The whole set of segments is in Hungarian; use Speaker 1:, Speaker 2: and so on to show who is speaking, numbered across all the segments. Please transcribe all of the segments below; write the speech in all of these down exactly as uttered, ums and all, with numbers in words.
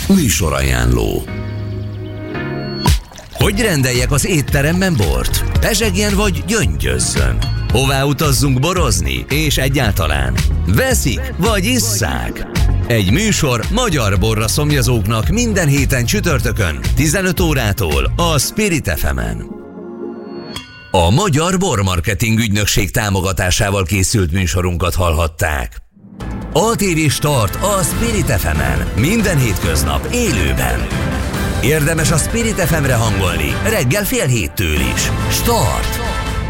Speaker 1: Műsorajánló. Hogy rendeljek az étteremben bort? Pezsegjen vagy gyöngyözzön? Hová utazzunk borozni? És egyáltalán veszik vagy isszák? Egy műsor magyar borra szomjazóknak minden héten csütörtökön tizenöt órától a Spirit ef emen. A Magyar Bormarketing Ügynökség támogatásával készült műsorunkat hallhatták. á té vé Start a Spirit ef emen minden hétköznap élőben. Érdemes a Spirit ef emre hangolni reggel fél héttől is. Start!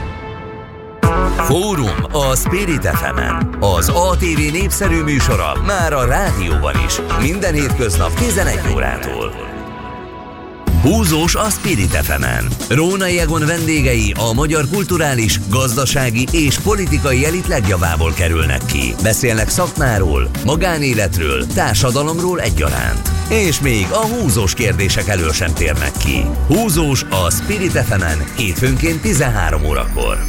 Speaker 1: Fórum a Spirit ef emen. Az á té vé népszerű műsora már a rádióban is. Minden hétköznap tizenegy órától. Húzós a Spirit ef emen. Rónai Egon vendégei a magyar kulturális, gazdasági és politikai elit legjavából kerülnek ki. Beszélnek szakmáról, magánéletről, társadalomról egyaránt. És még a húzós kérdések elől sem térnek ki. Húzós a Spirit ef emen hétfőnként tizenhárom órakor.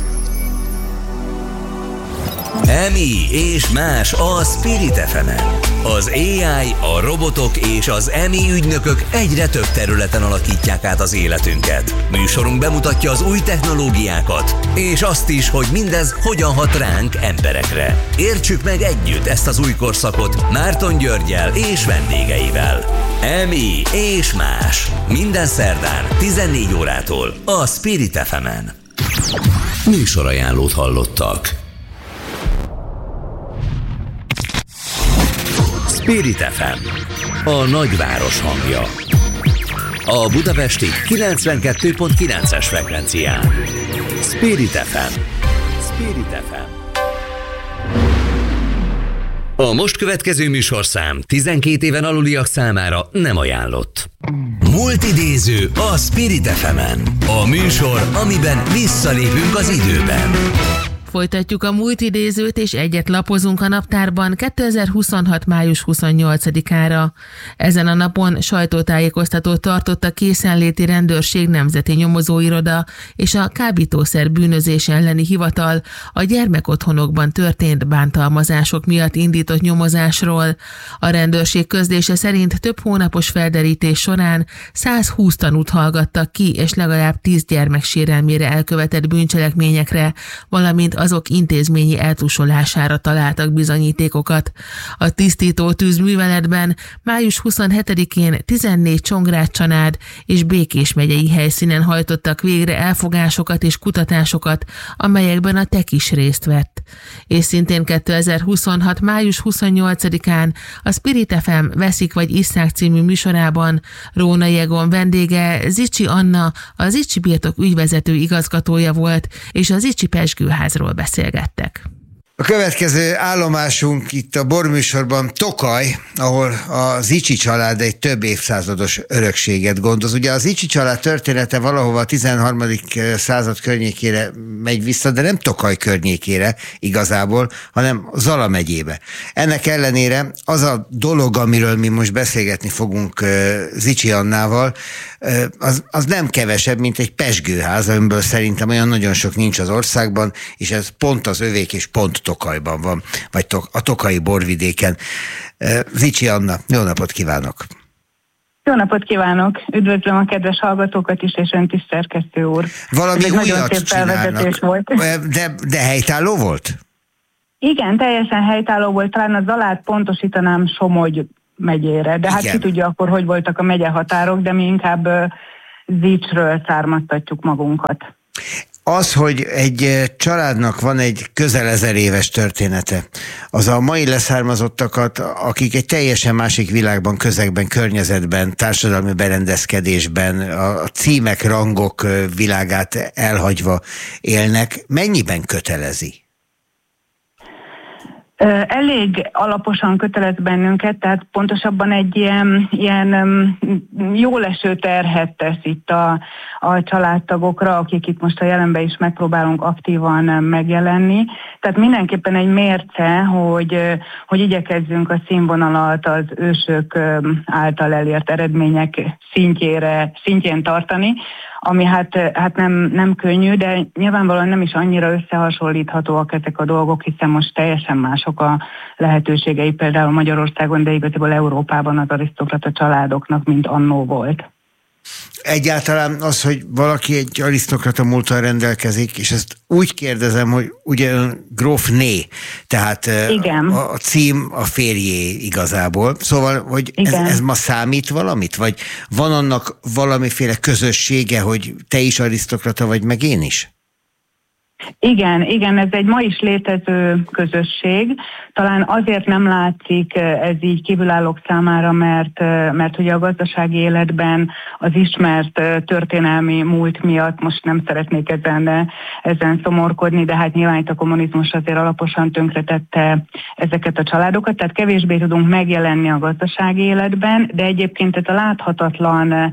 Speaker 1: Emi és más a Spirit ef emen. Az á i, a robotok és az Emi ügynökök egyre több területen alakítják át az életünket. Műsorunk bemutatja az új technológiákat, és azt is, hogy mindez hogyan hat ránk emberekre. Értsük meg együtt ezt az új korszakot Márton Györggyel és vendégeivel. Emi és más. Minden szerdán tizennégy órától a Spirit ef emen. Műsorajánlót hallottak. Spirit ef em, a nagyváros hangja. A budapesti kilencvenkettő pont kilences frekvencián. Spirit ef em. Spirit ef em. A most következő műsorszám tizenkét éven aluliak számára nem ajánlott. Multidéző a Spirit ef emen. A műsor, amiben visszalépünk az időben.
Speaker 2: Folytatjuk a multidézőt, és egyet lapozunk a naptárban kétezer-huszonhat. május huszonnyolcadikára. Ezen a napon sajtótájékoztatót tartott a Készenléti Rendőrség Nemzeti Nyomozóiroda és a Kábítószer Bűnözés elleni hivatal a gyermekotthonokban történt bántalmazások miatt indított nyomozásról. A rendőrség közlése szerint több hónapos felderítés során százhúsz tanút hallgattak ki, és legalább tíz gyermek sérelmére elkövetett bűncselekményekre, valamint azok intézményi eltusolására találtak bizonyítékokat. A tisztító tűzműveletben május huszonhetedikén tizennégy Csongrád-Csanád és Békés megyei helyszínen hajtottak végre elfogásokat és kutatásokat, amelyekben a TEK is részt vett. És szintén kétezer-huszonhat. május huszonnyolcadikán a Spirit ef em Veszik vagy isszák című műsorában Rónai Egon vendége Zichy Anna, a Zichy birtok ügyvezető igazgatója volt, és a Zichy pezsgőházról beszélgettek.
Speaker 3: A következő állomásunk itt a borműsorban Tokaj, ahol a Zichy család egy több évszázados örökséget gondoz. Ugye a Zichy család története valahova a tizenharmadik század környékére megy vissza, de nem Tokaj környékére igazából, hanem Zala megyébe. Ennek ellenére az a dolog, amiről mi most beszélgetni fogunk Zichy Annával, az, az nem kevesebb, mint egy pezsgőház, amiből szerintem olyan nagyon sok nincs az országban, és ez pont az övék és pont Tokajban van, vagy a tokaji borvidéken. Zichy Anna, jó napot kívánok!
Speaker 4: Jó napot kívánok! Üdvözlöm a kedves hallgatókat is, és önt is, szerkesztő úr.
Speaker 3: Valami
Speaker 4: Ez
Speaker 3: újat csinálnak,
Speaker 4: volt.
Speaker 3: De, de helytálló volt?
Speaker 4: Igen, teljesen helytálló volt. Talán a Zalát pontosítanám Somogy megyére, de hát
Speaker 3: igen. Ki
Speaker 4: tudja akkor, hogy voltak a megyehatárok, de mi inkább Zicsről származtatjuk magunkat.
Speaker 3: Az, hogy egy családnak van egy közel ezer éves története, az a mai leszármazottakat, akik egy teljesen másik világban, közegben, környezetben, társadalmi berendezkedésben, a címek, rangok világát elhagyva élnek, mennyiben kötelezi?
Speaker 4: Elég alaposan kötelez bennünket, tehát pontosabban egy ilyen, ilyen jóleső terhet tesz itt a, a családtagokra, akik itt most a jelenben is megpróbálunk aktívan megjelenni. Tehát mindenképpen egy mérce, hogy, hogy igyekezzünk a színvonalat az ősök által elért eredmények szintjére, szintjén tartani. ami hát, hát nem, nem könnyű, de nyilvánvalóan nem is annyira összehasonlíthatóak ezek a dolgok, hiszen most teljesen mások a lehetőségei például Magyarországon, de igazából Európában az arisztokrata családoknak, mint annó volt.
Speaker 3: Egyáltalán az, hogy valaki egy arisztokrata múlttal rendelkezik, és ezt úgy kérdezem, hogy ugye grófné, tehát a, a cím a férjé igazából. Szóval, hogy ez, ez ma számít valamit? Vagy van annak valamiféle közössége, hogy te is arisztokrata vagy, meg én is?
Speaker 4: Igen, igen, ez egy ma is létező közösség. Talán azért nem látszik ez így kívülállók számára, mert, mert ugye a gazdasági életben az ismert történelmi múlt miatt, most nem szeretnék ezen, ezen szomorkodni, de hát nyilván itt a kommunizmus azért alaposan tönkretette ezeket a családokat, tehát kevésbé tudunk megjelenni a gazdasági életben, de egyébként ez a láthatatlan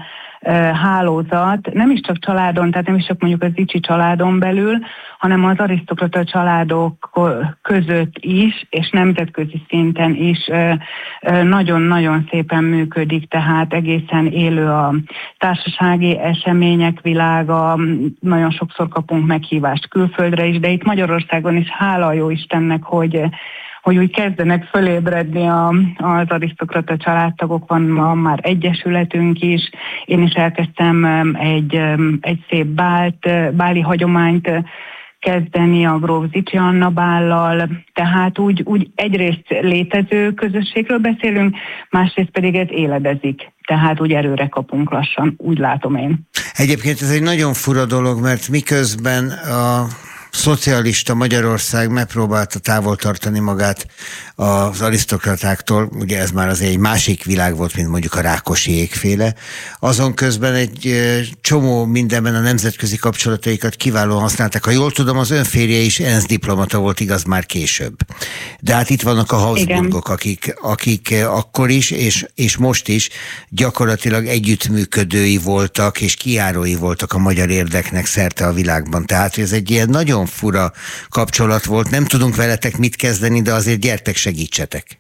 Speaker 4: hálózat nem is csak családon, tehát nem is csak mondjuk az Zichy családon belül, hanem az arisztokrata családok között is, és nemzetközi szinten is nagyon-nagyon szépen működik, tehát egészen élő a társasági események világa, nagyon sokszor kapunk meghívást külföldre is, de itt Magyarországon is hála jó Istennek, hogy hogy úgy kezdenek fölébredni a, az arisztokrata családtagok, van ma már egyesületünk is. Én is elkezdtem egy, egy szép bált, báli hagyományt kezdeni a gróf Zichy Anna bállal, tehát úgy, úgy egyrészt létező közösségről beszélünk, másrészt pedig ez éledezik, tehát úgy erőre kapunk lassan, úgy látom én.
Speaker 3: Egyébként ez egy nagyon fura dolog, mert miközben a szocialista Magyarország megpróbálta távol tartani magát az arisztokratáktól, ugye ez már azért egy másik világ volt, mint mondjuk a Rákosiékféle. Azon közben egy csomó mindenben a nemzetközi kapcsolataikat kiválóan használták. Ha jól tudom, az önférje is ENSZ diplomata volt, igaz, már később. De hát itt vannak a Habsburgok, akik, akik akkor is, és, és most is gyakorlatilag együttműködői voltak, és kijárói voltak a magyar érdeknek szerte a világban. Tehát ez egy ilyen nagyon fura kapcsolat volt. Nem tudunk veletek mit kezdeni, de azért gyertek, segítsetek.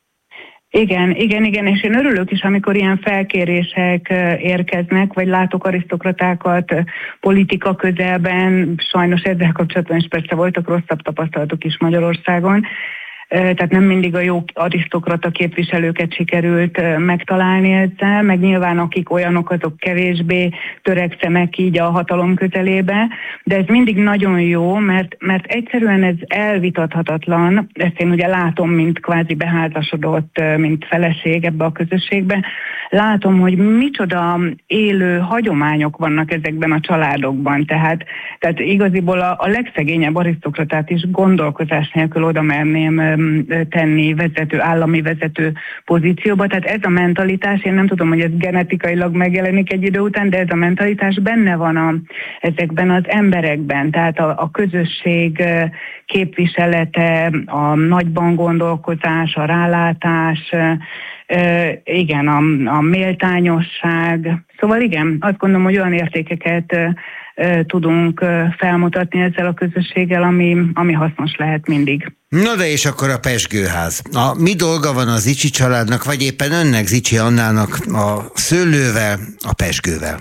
Speaker 4: Igen, igen, igen, és én örülök is, amikor ilyen felkérések érkeznek, vagy látok arisztokratákat politika közelben, sajnos ezzel kapcsolatban is persze voltak rosszabb tapasztalatok is Magyarországon, tehát nem mindig a jó arisztokrata képviselőket sikerült megtalálni ezzel, meg nyilván akik olyanok, azok kevésbé törekszenek így a hatalom közelébe, de ez mindig nagyon jó, mert, mert egyszerűen ez elvitathatatlan, ezt én ugye látom, mint kvázi beházasodott, mint feleség ebbe a közösségbe, látom, hogy micsoda élő hagyományok vannak ezekben a családokban, tehát, tehát igaziból a, a legszegényebb arisztokratát is gondolkozás nélkül oda merném tenni vezető, állami vezető pozícióba. Tehát ez a mentalitás, én nem tudom, hogy ez genetikailag megjelenik egy idő után, de ez a mentalitás benne van a, ezekben az emberekben. Tehát a, a közösség képviselete, a nagyban gondolkozás, a rálátás, igen, a, a méltányosság. Szóval igen, azt gondolom, hogy olyan értékeket tudunk felmutatni ezzel a közösséggel, ami, ami hasznos lehet mindig.
Speaker 3: Na de és akkor a pezsgőház. A, mi dolga van a Zichy családnak, vagy éppen önnek, Zichy Annának a szőlővel, a pezsgővel?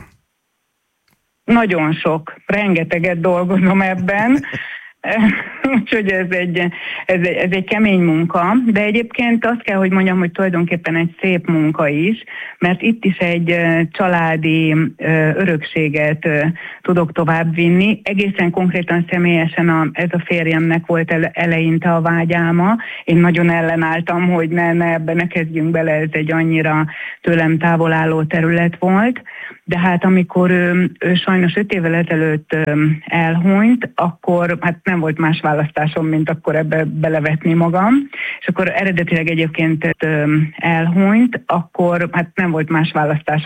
Speaker 4: Nagyon sok. Rengeteget dolgozom ebben. Úgyhogy ez egy, ez, egy, ez egy kemény munka, de egyébként azt kell, hogy mondjam, hogy tulajdonképpen egy szép munka is, mert itt is egy családi örökséget tudok továbbvinni. Egészen konkrétan személyesen a, ez a férjemnek volt ele, eleinte a vágyálma. Én nagyon ellenálltam, hogy ne, ne ebbe ne kezdjünk bele, ez egy annyira tőlem távol álló terület volt. De hát amikor ő, ő sajnos öt évvel ezelőtt elhunyt, akkor hát nem volt más választásom, mint akkor ebbe belevetni magam. És akkor eredetileg egyébként elhunyt, akkor hát nem volt más választásom,